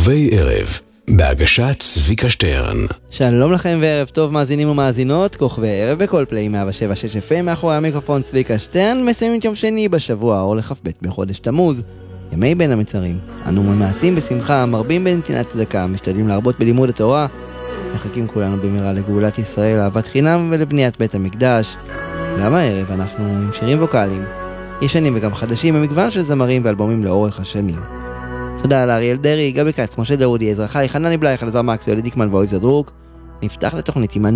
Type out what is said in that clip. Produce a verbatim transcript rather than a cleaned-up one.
כוכבי ערב, בהגשת צביקה שטרן. שלום לכם וערב טוב מאזינים ומאזינות, כוכבי ערב בכל פליי מאה שבע שש אף אם, מאחורי המיקרופון צביקה שטרן. מסיימים את יום שני בשבוע האור לכ"ב בחודש תמוז, ימי בין המצרים. אנו ממעטים בשמחה, מרבים בנתינת צדקה, משתדלים להרבות בלימוד התורה, מחכים כולנו במהרה לגאולת ישראל, אהבת חינם ולבניית בית המקדש. גם הערב אנחנו עם שירים ווקליים, ישנים וגם חדשים, במגוון של זמרים ואלבומים לאורך השנים. תודה לאריאל דרי, גבי קץ, משה דרודי, עזרא חי, חנני בלייך, אלעזר מקס, יולי דיקמן ואויזר דרוק. נפתח לתוכנית עם